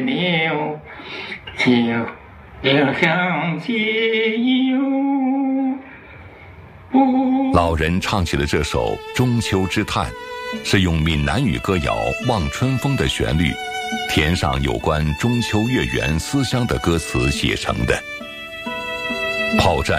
牛就想起有老人唱起了这首《中秋之叹》，是用闽南语歌谣《望春风》的旋律，填上有关中秋月圆思乡的歌词写成的。炮战